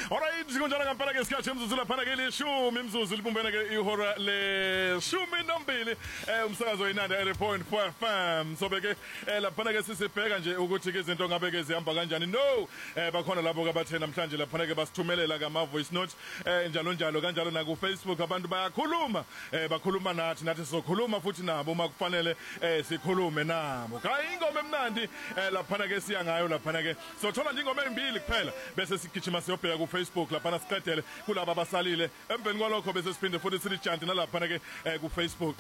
Alright, sikunjalo ngempela ke isikhathi emzuzu lapha ke leshumi imzuzu libumbene ke ihora leshumi nombili umsakazo oyinanda 80.4 FM sobe ke lapha ke sisibheka nje ukuthi ke izinto ngabe ke zihamba kanjani no bakhona labo ke bathe namhlanje lapha ke basithumelela ke ama voice note njalo njalo kanjalo na ku Facebook abantu bayakhuluma bakhuluma nathi sizokhuluma futhi nabo uma kufanele sikhulume nabo kai ingoma emnandi lapha ke siya ngayo lapha ke sothola nje ingoma ezimbili kuphela bese sigijima siyobheka ku Facebook lapha siqedele kulabo abasalile emveni kwalokho bese siphinde futhi silijanti nalapha ke ku Facebook